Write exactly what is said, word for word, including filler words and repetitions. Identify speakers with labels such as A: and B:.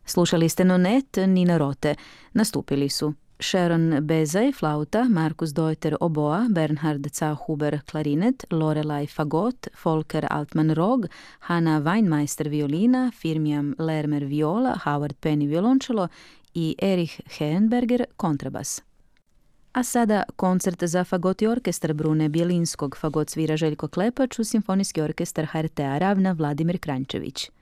A: Slušali ste Nonet Nina Rote. Nastupili su Sharon Bezaj, flauta, Markus Deuter, oboa, Bernhard Zauhuber, klarinet, Lorelei Fagot, Volker Altman Rog, Hanna Weinmeister, violina, Firmiam Lermer, viola, Howard Penny, violončelo i Erich Henberger, kontrabas. A sada koncert za fagot i orkestar Brune Bjelinskog. Fagot svira Željko Klepač, u Simfonijski orkestar H R T-a Ravna Vladimir Kranjčević.